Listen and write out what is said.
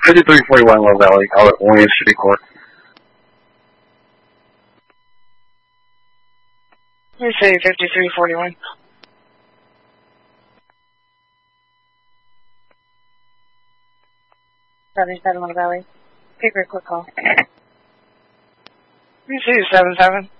5341 Low Valley, call it Williams City Court. You say 5341. 77 Low Valley. Take a quick call. You say 77.